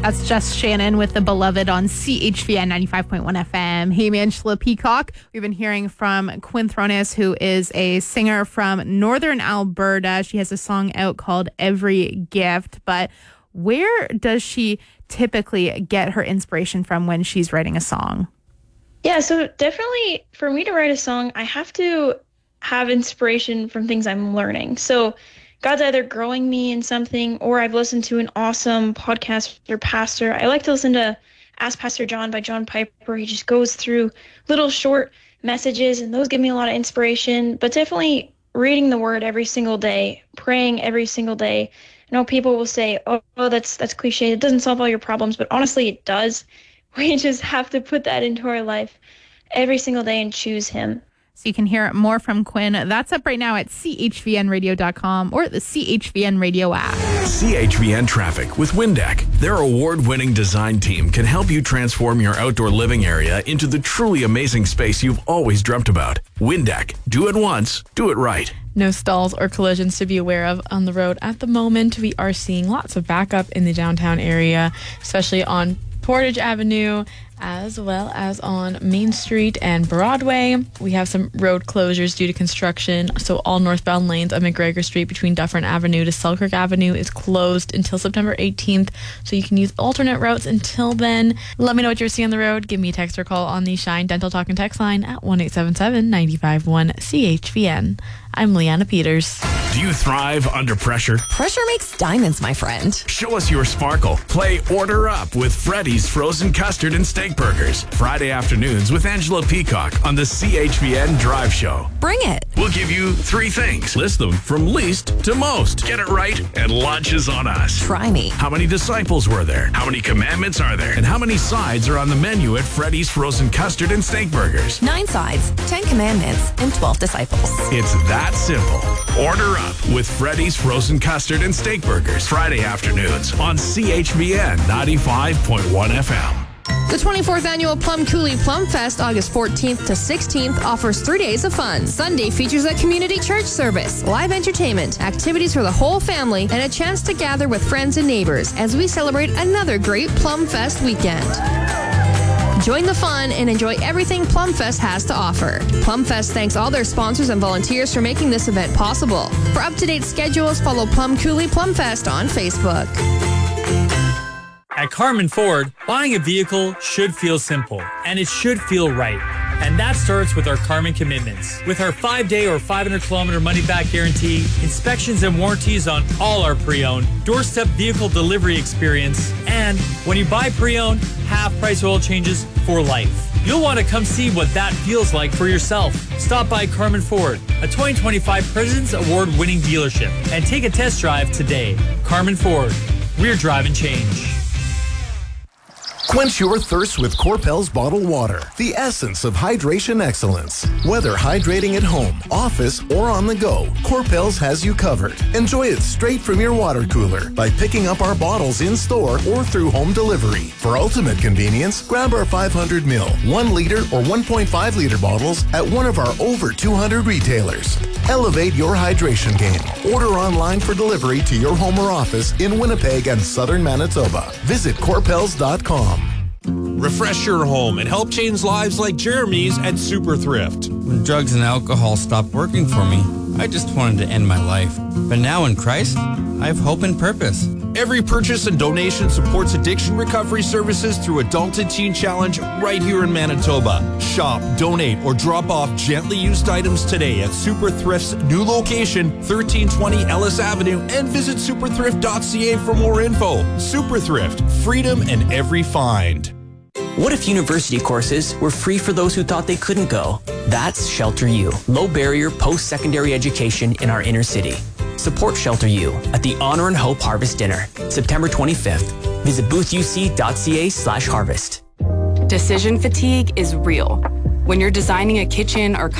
That's Jess Shannon with The Beloved on CHVN 95.1 FM. Hey, Angela Peacock. We've been hearing from Quinn Thronis, who is a singer from Northern Alberta. She has a song out called Every Gift. But where does she typically get her inspiration from when she's writing a song? Yeah, so definitely for me to write a song, I have to have inspiration from things I'm learning. So God's either growing me in something, or I've listened to an awesome podcast or pastor. I like to listen to Ask Pastor John by John Piper. He just goes through little short messages, and those give me a lot of inspiration. But definitely reading the Word every single day, praying every single day. I know people will say, oh, that's cliche. It doesn't solve all your problems, but honestly, it does. We just have to put that into our life every single day and choose Him. So you can hear more from Quinn. That's up right now at chvnradio.com or the CHVN Radio app. CHVN Traffic with Windeck. Their award-winning design team can help you transform your outdoor living area into the truly amazing space you've always dreamt about. Windeck. Do it once. Do it right. No stalls or collisions to be aware of on the road at the moment. We are seeing lots of backup in the downtown area, especially on Portage Avenue, as well as on Main Street and Broadway. We have some road closures due to construction, so all northbound lanes of McGregor Street between Dufferin Avenue to Selkirk Avenue is closed until September 18th, so you can use alternate routes until then. Let me know what you're seeing on the road. Give me a text or call on the Shine Dental Talk and Text line at 1-877-951-CHVN. I'm Leanna Peters. Do you thrive under pressure? Pressure makes diamonds, my friend. Show us your sparkle. Play Order Up with Freddy's Frozen Custard and Steak Burgers. Friday afternoons with Angela Peacock on the CHVN Drive Show. Bring it. We'll give you 3 things. List them from least to most. Get it right, and lunch is on us. Try me. How many disciples were there? How many commandments are there? And how many sides are on the menu at Freddy's Frozen Custard and Steak Burgers? 9 sides, 10 commandments, and 12 disciples. It's that simple. Order up with Freddy's Frozen Custard and Steak Burgers. Friday afternoons on CHVN 95.1 FM. The 24th Annual Plum Coulee Plum Fest, August 14th to 16th, offers 3 days of fun. Sunday features a community church service, live entertainment, activities for the whole family, and a chance to gather with friends and neighbors as we celebrate another great Plum Fest weekend. Join the fun and enjoy everything Plum Fest has to offer. Plum Fest thanks all their sponsors and volunteers for making this event possible. For up-to-date schedules, follow Plum Coulee Plum Fest on Facebook. At Carman Ford, buying a vehicle should feel simple, and it should feel right. And that starts with our Carman commitments. With our 5-day or 500-kilometer money-back guarantee, inspections and warranties on all our pre-owned, doorstep vehicle delivery experience, and when you buy pre-owned, half-price oil changes for life. You'll want to come see what that feels like for yourself. Stop by Carman Ford, a 2025 President's Award-winning dealership, and take a test drive today. Carman Ford, we're driving change. Quench your thirst with Corpel's bottled water, the essence of hydration excellence. Whether hydrating at home, office, or on the go, Corpel's has you covered. Enjoy it straight from your water cooler by picking up our bottles in-store or through home delivery. For ultimate convenience, grab our 500 ml, 1 liter, or 1.5 liter bottles at one of our over 200 retailers. Elevate your hydration game. Order online for delivery to your home or office in Winnipeg and southern Manitoba. Visit corpels.com. Refresh your home and help change lives like Jeremy's at Super Thrift. When drugs and alcohol stopped working for me, I just wanted to end my life. But now in Christ, I have hope and purpose. Every purchase and donation supports addiction recovery services through Adult and Teen Challenge right here in Manitoba. Shop, donate, or drop off gently used items today at Super Thrift's new location, 1320 Ellis Avenue, and visit superthrift.ca for more info. Super Thrift, freedom in every find. What if university courses were free for those who thought they couldn't go? That's Shelter U, low-barrier post-secondary education in our inner city. Support Shelter U at the Honor and Hope Harvest Dinner, September 25th. Visit boothuc.ca/harvest. Decision fatigue is real. When you're designing a kitchen or